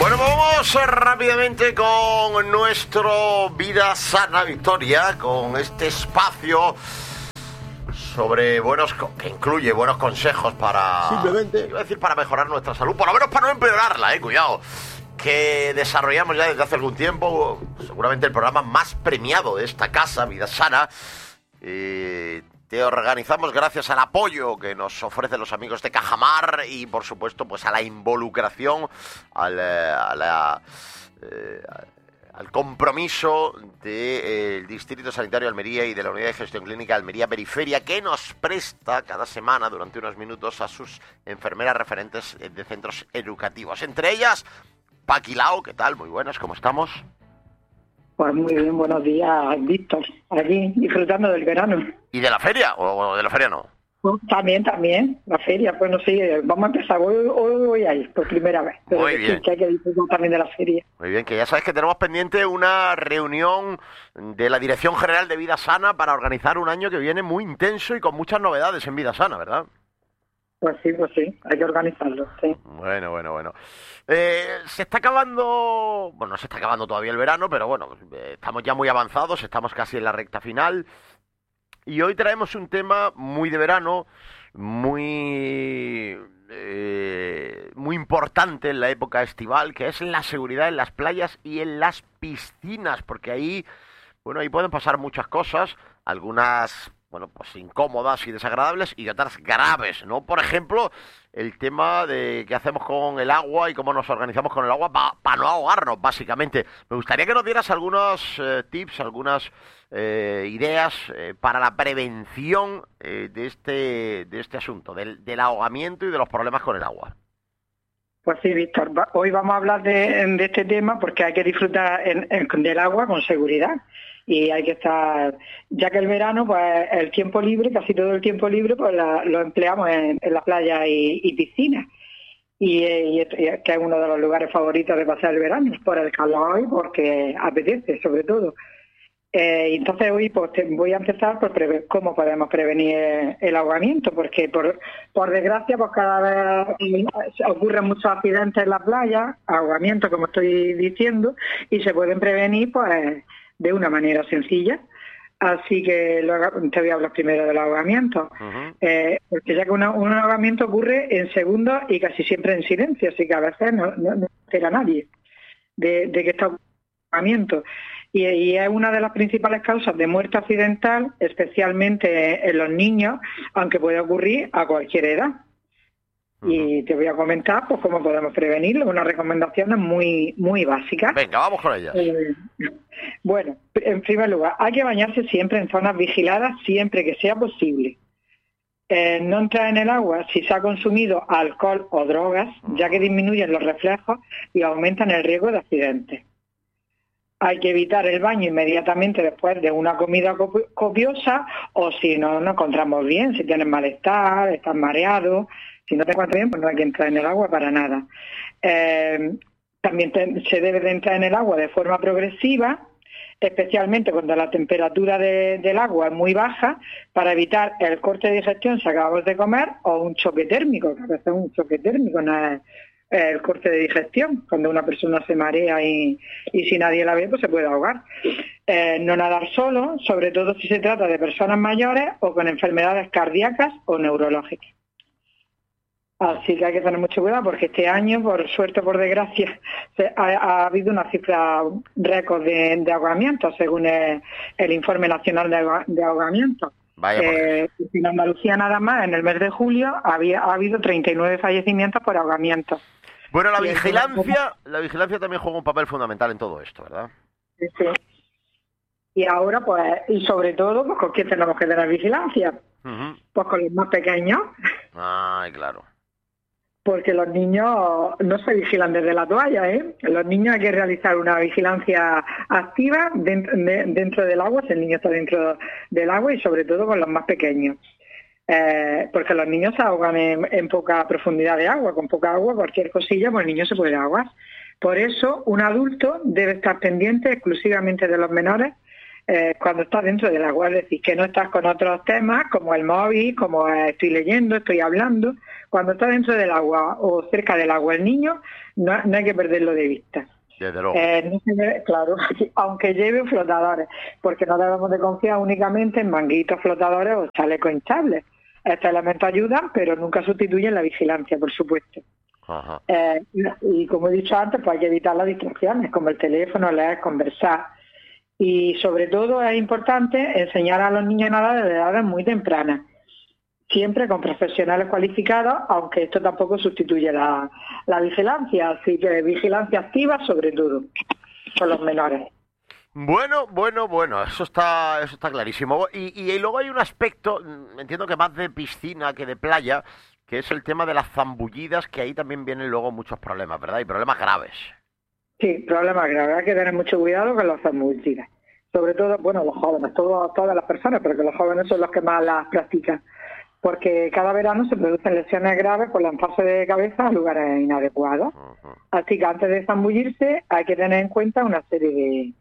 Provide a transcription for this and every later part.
Bueno, vamos rápidamente con nuestro Vida Sana, Victoria, con este espacio sobre que incluye buenos consejos para... Simplemente... Iba a decir para mejorar nuestra salud, por lo menos para no empeorarla, cuidado. Que desarrollamos ya desde hace algún tiempo, seguramente el programa más premiado de esta casa, Vida Sana. Te organizamos gracias al apoyo que nos ofrecen los amigos de Cajamar y, por supuesto, pues a la involucración, al compromiso del Distrito Sanitario de Almería y de la Unidad de Gestión Clínica Almería Periferia, que nos presta cada semana durante unos minutos a sus enfermeras referentes de centros educativos. Entre ellas, Paquilao, ¿qué tal? Muy buenas, ¿cómo estamos? Pues muy bien, buenos días, Víctor. Aquí, disfrutando del verano. ¿Y de la feria? ¿O de la feria no? También, la feria. Bueno, sí, vamos a empezar. Hoy voy a ir por primera vez. Pero muy bien. Sí, que hay que disfrutar también de la feria. Muy bien, que ya sabes que tenemos pendiente una reunión de la Dirección General de Vida Sana para organizar un año que viene muy intenso y con muchas novedades en Vida Sana, ¿verdad? Pues sí, hay que organizarlo, sí. Bueno. Se está acabando, no se está acabando todavía el verano, pero bueno, estamos ya muy avanzados, estamos casi en la recta final. Y hoy traemos un tema muy de verano, muy importante en la época estival, que es la seguridad en las playas y en las piscinas, porque ahí pueden pasar muchas cosas, algunas pues incómodas y desagradables y otras graves, ¿no? Por ejemplo, el tema de qué hacemos con el agua y cómo nos organizamos con el agua para no ahogarnos, básicamente. Me gustaría que nos dieras algunos tips, algunas ideas para la prevención de este asunto, del ahogamiento y de los problemas con el agua. Pues sí, Víctor, hoy vamos a hablar de este tema porque hay que disfrutar del agua con seguridad. Y hay que estar, ya que el verano, pues el tiempo libre, casi todo el tiempo libre, pues lo empleamos en la playa y piscina. Y que es uno de los lugares favoritos de pasar el verano, por el calor y porque apetece, sobre todo. Entonces hoy pues voy a empezar por cómo podemos prevenir el ahogamiento, porque por desgracia pues cada vez ocurren muchos accidentes en la playa, ahogamiento como estoy diciendo, y se pueden prevenir pues de una manera sencilla. Así que te voy a hablar primero del ahogamiento. Uh-huh. Porque ya que un ahogamiento ocurre en segundos y casi siempre en silencio, así que a veces no espera nadie de que está un ahogamiento. Y es una de las principales causas de muerte accidental, especialmente en los niños, aunque puede ocurrir a cualquier edad. Y te voy a comentar pues cómo podemos prevenirlo, unas recomendaciones muy básicas. Venga, vamos con ellas. Bueno, en primer lugar, hay que bañarse siempre en zonas vigiladas, siempre que sea posible. No entrar en el agua si se ha consumido alcohol o drogas, ya que disminuyen los reflejos y aumentan el riesgo de accidentes. Hay que evitar el baño inmediatamente después de una comida copiosa, o si no nos encontramos bien, si tienes malestar, estás mareado. Si no te encuentras bien, pues no hay que entrar en el agua para nada. También se debe de entrar en el agua de forma progresiva, especialmente cuando la temperatura del agua es muy baja, para evitar el corte de digestión si acabamos de comer o un choque térmico, que a veces un choque térmico no es el corte de digestión, cuando una persona se marea y si nadie la ve, pues se puede ahogar. No nadar solo, sobre todo si se trata de personas mayores o con enfermedades cardíacas o neurológicas. Así que hay que tener mucho cuidado porque este año, por suerte o por desgracia, ha habido una cifra récord de ahogamiento, según el Informe Nacional de Ahogamiento. En Andalucía nada más, en el mes de julio, ha habido 39 fallecimientos por ahogamiento. Bueno, la vigilancia también juega un papel fundamental en todo esto, ¿verdad? Sí. Y ahora, pues, y sobre todo, pues, ¿con quién tenemos que tener vigilancia? Uh-huh. Pues con los más pequeños. Ay, claro. Porque los niños no se vigilan desde la toalla, ¿eh? Los niños hay que realizar una vigilancia activa dentro del agua, si el niño está dentro del agua, y sobre todo con los más pequeños. Porque los niños se ahogan en poca profundidad de agua. Con poca agua, cualquier cosilla, pues el niño se puede ahogar. Por eso, un adulto debe estar pendiente exclusivamente de los menores cuando estás dentro del agua, es decir, que no estás con otros temas como el móvil, como estoy leyendo, estoy hablando. Cuando está dentro del agua o cerca del agua el niño, no hay que perderlo de vista. Desde luego. Claro, aunque lleve flotadores, porque no debemos de confiar únicamente en manguitos flotadores o chalecos hinchables. Estos elementos ayudan, pero nunca sustituyen la vigilancia, por supuesto. Ajá. Y como he dicho antes, pues hay que evitar las distracciones, como el teléfono, leer, conversar. Y sobre todo es importante enseñar a los niños a nadar desde edades muy tempranas, siempre con profesionales cualificados, aunque esto tampoco sustituye la vigilancia, así que vigilancia activa sobre todo con los menores. Bueno, eso está clarísimo. Y luego hay un aspecto, entiendo que más de piscina que de playa, que es el tema de las zambullidas, que ahí también vienen luego muchos problemas, ¿verdad? Y problemas graves. Sí, problemas graves. Hay que tener mucho cuidado con las zambullidas. Sobre todo, bueno, los jóvenes, todas las personas, pero que los jóvenes son los que más las practican. Porque cada verano se producen lesiones graves por lanzarse de cabeza a lugares inadecuados. Así que antes de zambullirse hay que tener en cuenta una serie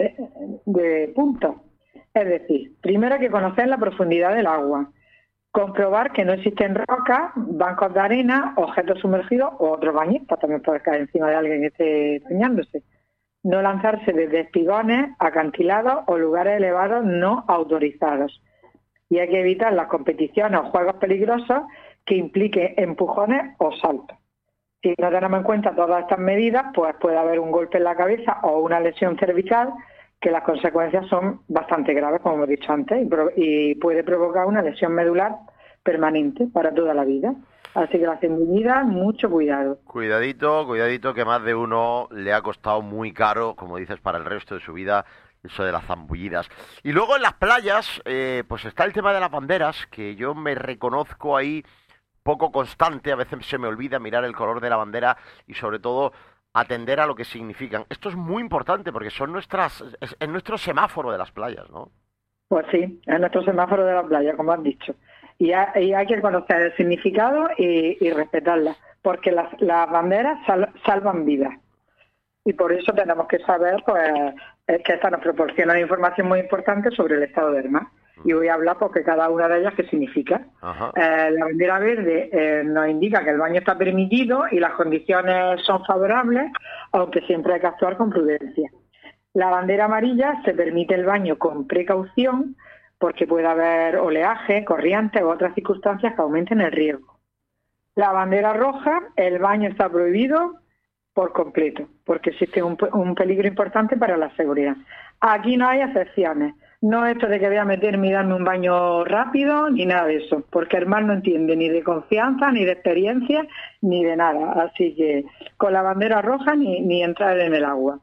de puntos. Es decir, primero hay que conocer la profundidad del agua, comprobar que no existen rocas, bancos de arena, objetos sumergidos o otros bañistas, también puede caer encima de alguien que esté bañándose. No lanzarse desde espigones, acantilados o lugares elevados no autorizados. Y hay que evitar las competiciones o juegos peligrosos que impliquen empujones o saltos. Si no tenemos en cuenta todas estas medidas, pues puede haber un golpe en la cabeza o una lesión cervical, que las consecuencias son bastante graves, como hemos dicho antes, y puede provocar una lesión medular permanente para toda la vida. Así que la zambullida, mucho cuidado. Cuidadito, que más de uno le ha costado muy caro, como dices, para el resto de su vida, eso de las zambullidas. Y luego en las playas, pues está el tema de las banderas, que yo me reconozco ahí poco constante, a veces se me olvida mirar el color de la bandera y sobre todo atender a lo que significan. Esto es muy importante porque son es nuestro semáforo de las playas, ¿no? Pues sí, es nuestro semáforo de la playa, como has dicho. Y hay que conocer el significado y respetarlas, porque las banderas salvan vidas. Y por eso tenemos que saber pues que esta nos proporciona información muy importante sobre el estado del mar. Y voy a hablar porque cada una de ellas qué significa. La bandera verde nos indica que el baño está permitido y las condiciones son favorables, aunque siempre hay que actuar con prudencia. La bandera amarilla se permite el baño con precaución porque puede haber oleaje, corriente u otras circunstancias que aumenten el riesgo. La bandera roja, el baño está prohibido por completo, porque existe un peligro importante para la seguridad. Aquí no hay excepciones. No esto de que voy a meterme y darme un baño rápido, ni nada de eso, porque el mar no entiende ni de confianza, ni de experiencia, ni de nada. Así que con la bandera roja ni entrar en el agua.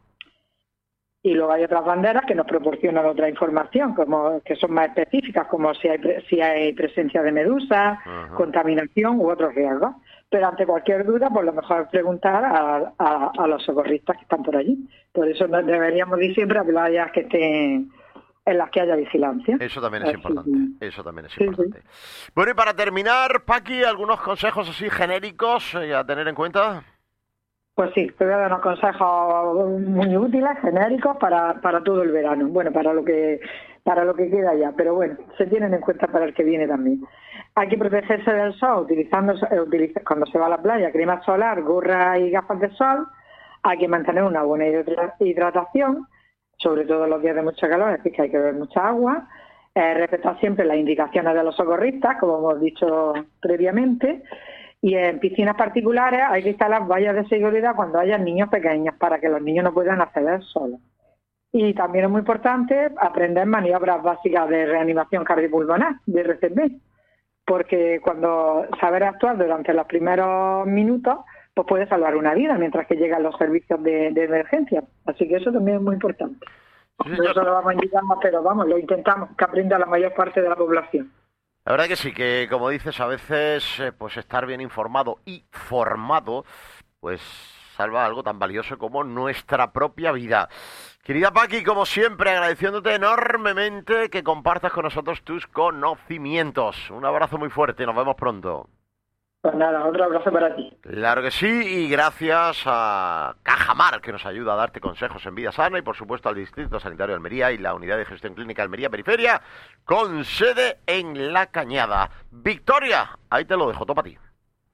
Y luego hay otras banderas que nos proporcionan otra información, como que son más específicas, como si hay presencia de medusas, contaminación u otros riesgos. Pero ante cualquier duda, pues lo mejor es preguntar a los socorristas que están por allí. Por eso deberíamos ir siempre a playas que estén en las que haya vigilancia. Eso también es importante. Bueno, y para terminar, Paqui, ¿algunos consejos así genéricos a tener en cuenta? Pues sí, te voy a dar unos consejos muy útiles, genéricos, para todo el verano. Bueno, para lo que queda ya, pero bueno, se tienen en cuenta para el que viene también. Hay que protegerse del sol utilizando cuando se va a la playa, crema solar, gorra y gafas de sol. Hay que mantener una buena hidratación, sobre todo en los días de mucha calor, es decir, que hay que beber mucha agua. Respetar siempre las indicaciones de los socorristas, como hemos dicho previamente. Y en piscinas particulares hay que instalar vallas de seguridad cuando haya niños pequeños, para que los niños no puedan acceder solos. Y también es muy importante aprender maniobras básicas de reanimación cardiopulmonar, de RCP, porque cuando saber actuar durante los primeros minutos, pues puede salvar una vida mientras que llegan los servicios de emergencia. Así que eso también es muy importante. Sí, eso lo vamos a indicar más, pero vamos, lo intentamos que aprenda la mayor parte de la población. La verdad que sí, que como dices, a veces pues estar bien informado y formado, pues salva algo tan valioso como nuestra propia vida. Querida Paqui, como siempre, agradeciéndote enormemente que compartas con nosotros tus conocimientos. Un abrazo muy fuerte, nos vemos pronto. Pues nada, otro abrazo para ti. Claro que sí, y gracias a Cajamar, que nos ayuda a darte consejos en vida sana, y por supuesto al Distrito Sanitario de Almería y la Unidad de Gestión Clínica Almería Periferia, con sede en La Cañada. Victoria, ahí te lo dejo, todo para ti.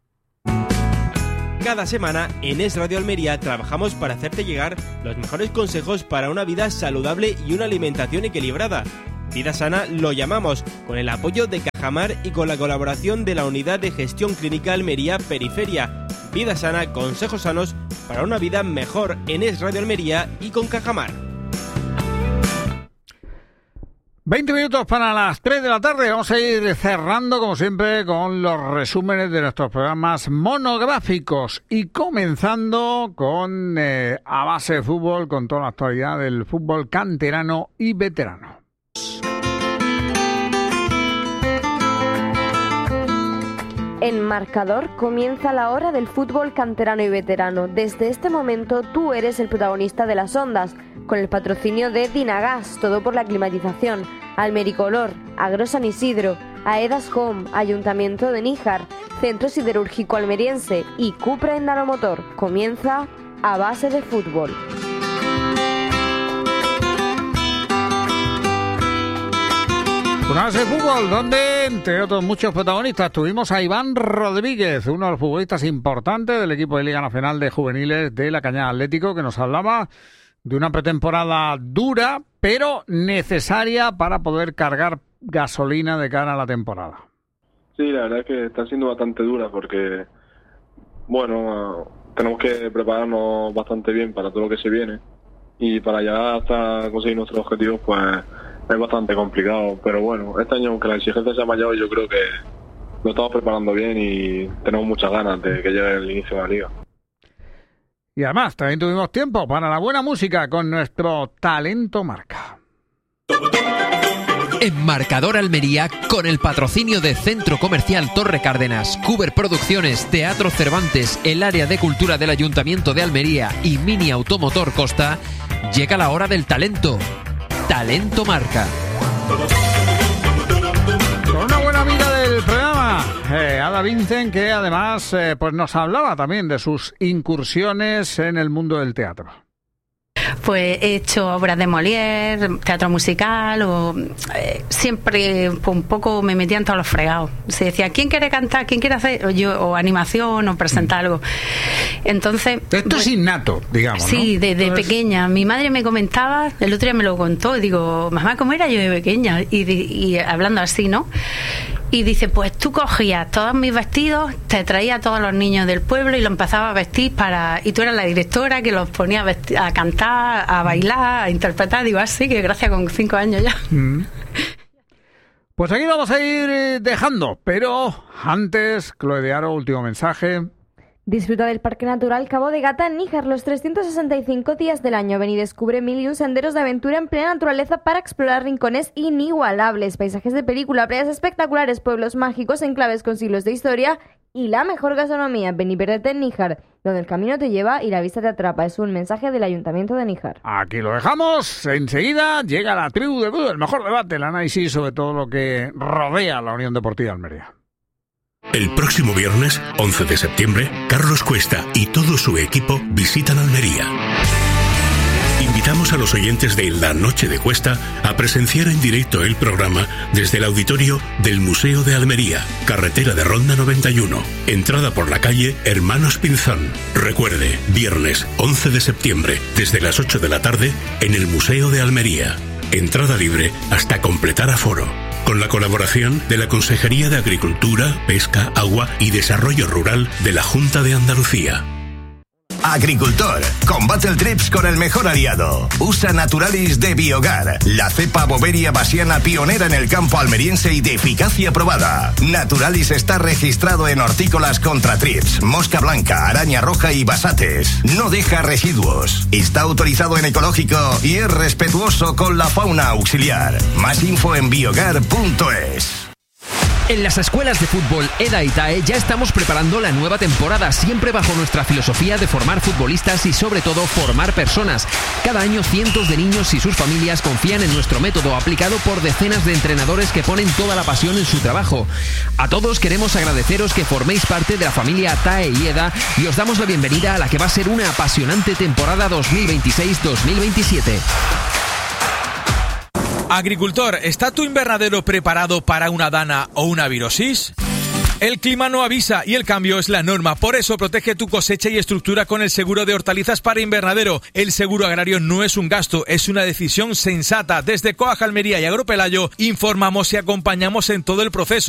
Cada semana en Es Radio Almería trabajamos para hacerte llegar los mejores consejos para una vida saludable y una alimentación equilibrada. Vida Sana lo llamamos, con el apoyo de Cajamar y con la colaboración de la Unidad de Gestión Clínica Almería Periferia. Vida Sana, consejos sanos para una vida mejor en Es Radio Almería y con Cajamar. 20 minutos para las 3 de la tarde. Vamos a ir cerrando, como siempre, con los resúmenes de nuestros programas monográficos y comenzando con A Base de Fútbol, con toda la actualidad del fútbol canterano y veterano. En Marcador comienza la hora del fútbol canterano y veterano. Desde este momento tú eres el protagonista de las ondas, con el patrocinio de Dinagas, todo por la climatización, Almericolor, Agro San Isidro, Aedas Home, Ayuntamiento de Níjar, Centro Siderúrgico Almeriense y Cupra Endaro Motor. Comienza A Base de Fútbol. Una base de fútbol donde, entre otros muchos protagonistas, tuvimos a Iván Rodríguez, uno de los futbolistas importantes del equipo de Liga Nacional de Juveniles de La Cañada Atlético, que nos hablaba de una pretemporada dura, pero necesaria para poder cargar gasolina de cara a la temporada. Sí, la verdad es que está siendo bastante dura porque, bueno, tenemos que prepararnos bastante bien para todo lo que se viene y para llegar hasta conseguir nuestros objetivos, pues es bastante complicado, pero bueno, este año aunque la exigencia sea mayor, yo creo que lo estamos preparando bien y tenemos muchas ganas de que llegue el inicio de la liga. Y además también tuvimos tiempo para la buena música con nuestro Talento Marca. En Marcador Almería, con el patrocinio de Centro Comercial Torre Cárdenas, Cuber Producciones, Teatro Cervantes, el área de cultura del Ayuntamiento de Almería y Mini Automotor Costa, llega la hora del talento. Talento Marca. Con una buena amiga del programa, Ada Vincent, que además pues nos hablaba también de sus incursiones en el mundo del teatro. Pues he hecho obras de Molière, teatro musical, o siempre un poco me metía en todos los fregados. Se decía, ¿quién quiere cantar? ¿Quién quiere hacer? O animación, o presentar algo. Entonces... Esto es innato, digamos, sí, ¿no? Desde pequeña. Mi madre me comentaba, el otro día me lo contó, y digo, mamá, ¿cómo era yo de pequeña? Y hablando así, ¿no? Y dice, pues tú cogías todos mis vestidos, te traía a todos los niños del pueblo y los empezabas a vestir y tú eras la directora que los ponía a cantar, a bailar, a interpretar. Digo, así que gracias, con 5 años ya. Pues aquí vamos a ir dejando, pero antes, Chloe de Aro, último mensaje. Disfruta del Parque Natural Cabo de Gata en Níjar los 365 días del año. Ven y descubre 1001 senderos de aventura en plena naturaleza para explorar rincones inigualables, paisajes de película, playas espectaculares, pueblos mágicos, enclaves con siglos de historia y la mejor gastronomía. Ven y pérdete en Níjar, donde el camino te lleva y la vista te atrapa. Es un mensaje del Ayuntamiento de Níjar. Aquí lo dejamos. Enseguida llega la tribu de Budo, el mejor debate, el análisis sobre todo lo que rodea a la Unión Deportiva Almería. El próximo viernes, 11 de septiembre, Carlos Cuesta y todo su equipo visitan Almería. Invitamos a los oyentes de La Noche de Cuesta a presenciar en directo el programa desde el auditorio del Museo de Almería, carretera de Ronda 91, entrada por la calle Hermanos Pinzón. Recuerde, viernes 11 de septiembre, desde las 8 de la tarde, en el Museo de Almería. Entrada libre hasta completar aforo. Con la colaboración de la Consejería de Agricultura, Pesca, Agua y Desarrollo Rural de la Junta de Andalucía. Agricultor, combate el trips con el mejor aliado. Usa Naturalis de Biogar, la cepa boveria basiana pionera en el campo almeriense y de eficacia probada. Naturalis está registrado en hortícolas contra trips, mosca blanca, araña roja y basates. No deja residuos. Está autorizado en ecológico y es respetuoso con la fauna auxiliar. Más info en biogar.es. En las escuelas de fútbol EDA y TAE ya estamos preparando la nueva temporada, siempre bajo nuestra filosofía de formar futbolistas y sobre todo formar personas. Cada año cientos de niños y sus familias confían en nuestro método, aplicado por decenas de entrenadores que ponen toda la pasión en su trabajo. A todos queremos agradeceros que forméis parte de la familia TAE y EDA y os damos la bienvenida a la que va a ser una apasionante temporada 2026-2027. Agricultor, ¿está tu invernadero preparado para una dana o una virosis? El clima no avisa y el cambio es la norma. Por eso protege tu cosecha y estructura con el seguro de hortalizas para invernadero. El seguro agrario no es un gasto, es una decisión sensata. Desde Coag Almería y Agropelayo informamos y acompañamos en todo el proceso.